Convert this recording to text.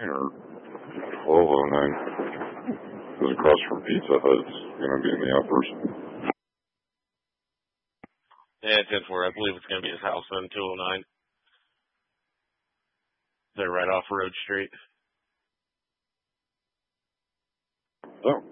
or 1209. Because across from Pizza Hut, it's going to be in the uppers. Yeah, 10-4. I believe it's going to be his house on 209. They're right off Road Street. Oh.